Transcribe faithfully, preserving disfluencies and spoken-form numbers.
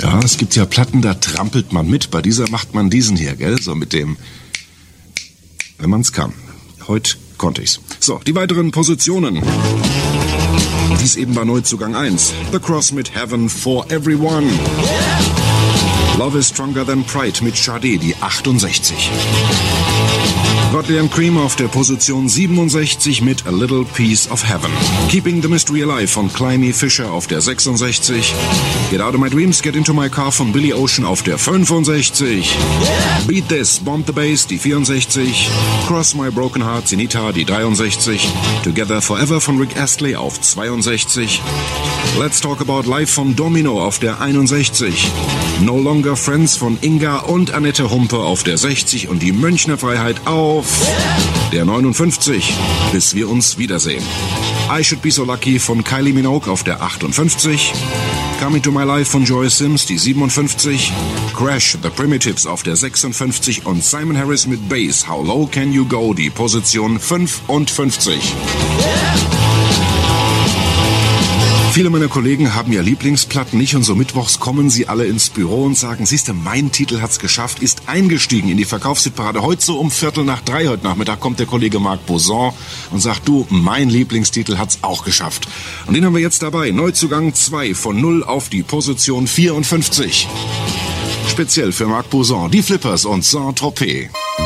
Ja, es gibt ja Platten, da trampelt man mit. Bei dieser macht man diesen hier, gell? So mit dem, wenn man's kann. Heute konnte ich's. So, die weiteren Positionen. Dies eben war Neuzugang eins. The Cross mit Heaven for Everyone. Love is Stronger Than Pride mit Sade, die achtundsechzig. Godley and Cream auf der Position siebenundsechzig mit A Little Piece of Heaven. Keeping the Mystery Alive von Climby Fisher auf der sechsundsechzig. Get Out of My Dreams, Get Into My Car von Billy Ocean auf der fünfundsechzig. Beat This, Bomb the Bass, die vierundsechzig. Cross My Broken Heart, Zenita, die dreiundsechzig. Together Forever von Rick Astley auf zweiundsechzig. Let's Talk About Life von Domino auf der einundsechzig. No Longer Friends von Inga und Annette Humpe auf der sechzig und die Münchner Freiheit auf der neunundfünfzig. Bis wir uns wiedersehen. I Should Be So Lucky von Kylie Minogue auf der achtundfünfzig. Coming to My Life von Joy Sims, die siebenundfünfzig. Crash, The Primitives auf der sechsundfünfzig und Simon Harris mit Bass, How Low Can You Go, die Position fünfundfünfzig. Viele meiner Kollegen haben ja Lieblingsplatten nicht und so mittwochs kommen sie alle ins Büro und sagen, siehste, mein Titel hat's geschafft, ist eingestiegen in die Verkaufshitparade. Heute so um Viertel nach drei heute Nachmittag kommt der Kollege Marc Boson und sagt, du, mein Lieblingstitel hat's auch geschafft. Und den haben wir jetzt dabei. Neuzugang zwei von null auf die Position vierundfünfzig. Speziell für Marc Boson, die Flippers und Saint-Tropez.